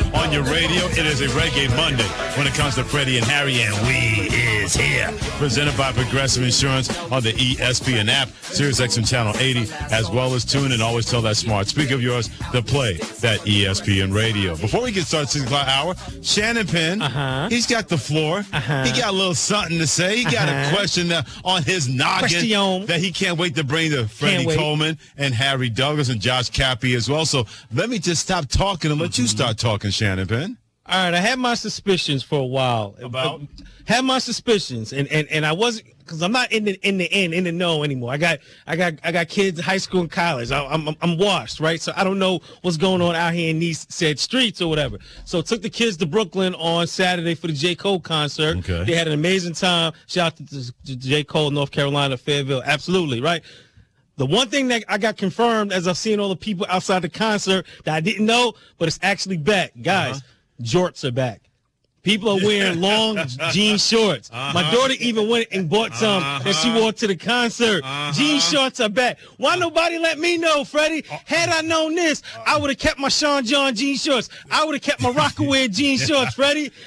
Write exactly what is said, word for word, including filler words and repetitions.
on your radio. It is a Reggae Monday when it comes to Freddie and Harry, and we is here. Presented by Progressive Insurance on the E S P N app, Sirius X M Channel eighty, as well as tune and always tell that smart speaker of yours to play that E S P N radio. Before we get started, six o'clock hour, Shannon Penn, uh-huh. he's got the floor. Uh-huh. He got a little something to say. He got uh-huh. a question uh, on his noggin Question. that he can't wait to bring to Freddie Coleman and Harry Douglas and Josh Cappy as well. So let me just stop talking and let you start talking, Shannon Penn. All right, I had my suspicions for a while. About? Had my suspicions, and, and, and I wasn't, because I'm not in the in the in in the know anymore. I got I got I got kids in high school and college. I, I'm I'm washed, right? So I don't know what's going on out here in these said streets or whatever. So took the kids to Brooklyn on Saturday for the J. Cole concert. Okay. They had an amazing time. Shout out to, to J. Cole, North Carolina, Fayetteville. Absolutely, right? The one thing that I got confirmed as I've seen all the people outside the concert that I didn't know, but it's actually back. Guys, uh-huh. Jorts are back. People are wearing long jean shorts. Uh-huh. My daughter even went and bought some uh-huh. that she wore to the concert. Uh-huh. Jean shorts are back. Why nobody let me know, Freddie? Had I known this, I would have kept my Sean John jean shorts. I would have kept my Rockaway jean shorts, Freddie.